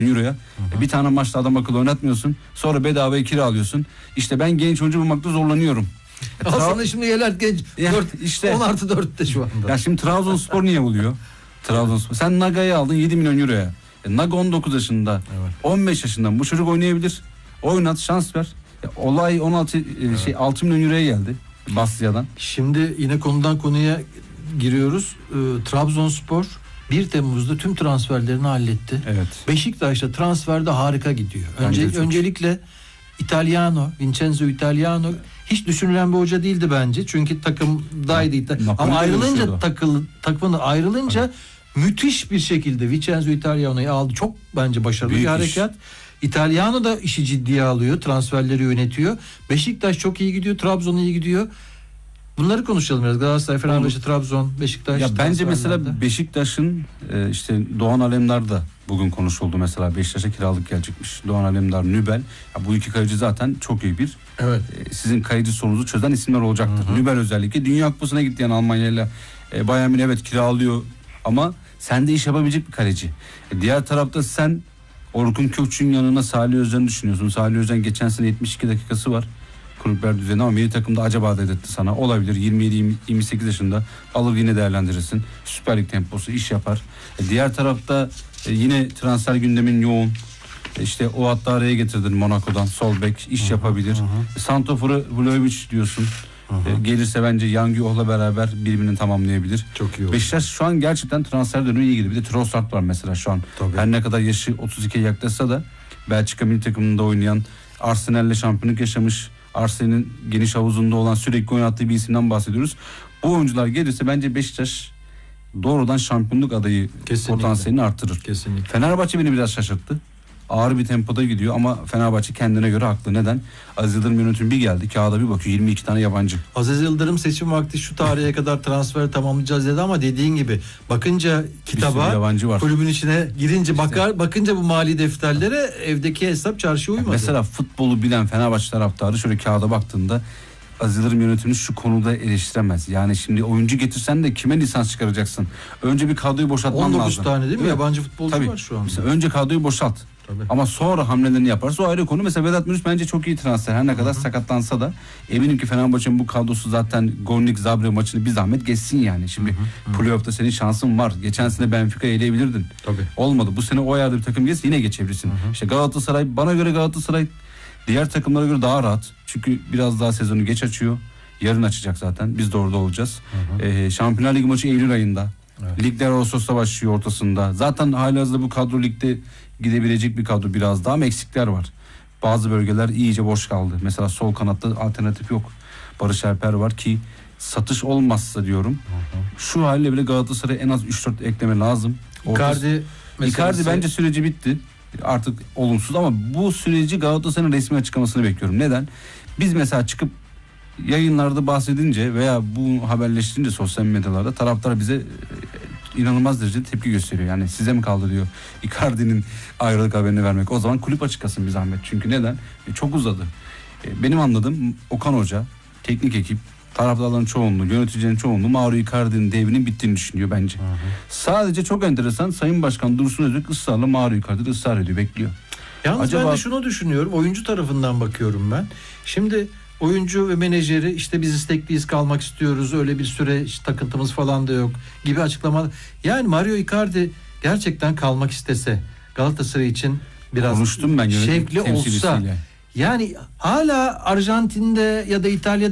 euroya. Bir tane maçta adam akıllı oynatmıyorsun. Sonra bedavaya kiralıyorsun. İşte ben genç oyuncu bulmakta zorlanıyorum. Aslında şimdi Yeler genç. Ya 4, işte 10+4'te şu anda. ya şimdi Trabzonspor niye buluyor? Trabzonspor. Sen Naga'yı aldın 7 milyon euroya. Naga 19 yaşında. Evet. 15 yaşında. Bu çocuk oynayabilir. Oynat, şans ver. Olay 6 milyon euroya geldi. Basya'dan. Şimdi yine konudan konuya giriyoruz. Trabzonspor 1 Temmuz'da tüm transferlerini halletti. Evet. Beşiktaş'ta transferde harika gidiyor. Öncelikle Vincenzo Italiano hiç düşünülen bir hoca değildi bence. Çünkü takımdaydı. Ama ayrılınca takımın ayrılınca müthiş bir şekilde Vincenzo Italiano'yu aldı. Çok bence başarılı büyük bir harekat. Italiano da işi ciddiye alıyor. Transferleri yönetiyor. Beşiktaş çok iyi gidiyor. Trabzon iyi gidiyor. Bunları konuşalım biraz. Galatasaray, Fenerbahçe, Trabzon, Beşiktaş. Ya bence mesela Beşiktaş'ın işte Doğan Alemdar da bugün konuşuldu mesela. Beşiktaş'a kiralık gelecekmiş. Doğan Alemdar, Nübel. Ya bu iki kaleci zaten çok iyi bir. Evet. Sizin kaleci sorunuzu çözen isimler olacaktır. Hı-hı. Nübel özellikle Dünya Kupası'na gitti yani Almanya'yla. Bayern Münih evet kiralıyor ama sende iş yapabilecek bir kaleci. Diğer tarafta sen Orkun Kökçü'nün yanına Salih Özcan'ı düşünüyorsun. Salih Özcan geçen sene 72 dakikası var. Kulüpler düzeninde ama milli takımda acaba dedirtti sana. Olabilir 27-28 yaşında alır yine değerlendirirsin. Süper Lig temposu iş yapar. Diğer tarafta yine transfer gündemin yoğun. İşte o hatta araya getirdin Monaco'dan sol bek iş yapabilir. Santofor'u Vlahovic diyorsun. Gelirse bence Yanguio'la beraber birbirini tamamlayabilir. Çok iyi olur. Beşiktaş şu an gerçekten transfer dönemi iyi gidiyor. Bir de Trossard var mesela şu an. Tabii. Her ne kadar yaşı 32'ye yaklaşsa da Belçika milli takımında oynayan, Arsenal'le şampiyonluk yaşamış, Arsenal'in geniş havuzunda olan sürekli oynattığı bir isimden bahsediyoruz. Bu oyuncular gelirse bence Beşiktaş doğrudan şampiyonluk adayı potansiyelini artırır. Kesinlikle. Fenerbahçe beni biraz şaşırttı. Ağır bir tempoda gidiyor ama Fenerbahçe kendine göre haklı. Neden? Aziz Yıldırım yönetimi bir geldi. Kağıda bir bakıyor 22 tane yabancı. Aziz Yıldırım seçim vakti şu tarihe kadar transfer tamamlayacağız dedi ama dediğin gibi bakınca kitaba kulübün içine girince bakınca bu mali defterlere evdeki hesap çarşıya uymadı. Mesela futbolu bilen Fenerbahçe taraftarı şöyle kağıda baktığında Aziz Yıldırım yönetimini şu konuda eleştiremez. Yani şimdi oyuncu getirsen de kime lisans çıkaracaksın? Önce bir kadroyu boşaltman 19 lazım. 19 tane değil mi? Evet. Yabancı futbolcu Tabii. var şu anda. Mesela önce kadroyu boşalt. Tabii. Ama sonra hamlelerini yaparsa o ayrı konu. Mesela Vedat Muriç bence çok iyi transfer. Her ne kadar sakatlansa da eminim ki Fenerbahçe'nin bu kadrosu zaten Gornik Zabre maçını bir zahmet geçsin yani. Şimdi playoff'ta senin şansın var. Geçen sene Benfica'yı eleyebilirdin. Tabii. Olmadı. Bu sene o ayarda bir takım geçsin yine geçebilirsin. İşte Galatasaray, bana göre Galatasaray diğer takımlara göre daha rahat. Çünkü biraz daha sezonu geç açıyor. Yarın açacak zaten. Biz de orada olacağız. Şampiyonlar Ligi maçı Eylül ayında. Evet. Ligler Ağustos'ta başlıyor ortasında. Zaten halihazırda bu kadro ligde gidebilecek bir kadro biraz daha ama eksikler var. Bazı bölgeler iyice boş kaldı. Mesela sol kanatta alternatif yok. Barış Alper var ki satış olmazsa diyorum. Şu haliyle bile Galatasaray en az 3-4 ekleme lazım. Icardi bence süreci bitti. Artık olumsuz ama bu süreci Galatasaray'ın resmi açıklamasını bekliyorum. Neden? Biz mesela çıkıp yayınlarda bahsedince veya bu haberleştirince sosyal medyalarda taraftar bize inanılmaz derecede tepki gösteriyor. Yani size mi kaldı diyor Icardi'nin ayrılık haberini vermek. O zaman kulüp açıklasın bir zahmet. Çünkü neden? Çok uzadı. Benim anladığım Okan Hoca, teknik ekip, taraftarların çoğunluğu, yöneticilerin çoğunluğu Mauro Icardi'nin devrinin bittiğini düşünüyor bence. Sadece çok enteresan Sayın Başkan Dursun Özbek ısrarla Mauro Icardi'de ısrar ediyor, bekliyor. Yalnız ben de şunu düşünüyorum. Oyuncu tarafından bakıyorum ben. Şimdi oyuncu ve menajeri işte biz istekliyiz, kalmak istiyoruz, öyle bir süre takıntımız falan da yok gibi açıklamalar. Yani Mauro Icardi gerçekten kalmak istese Galatasaray için biraz konuştum ben şevkli olsa yani hala Arjantin'de ya da İtalya'da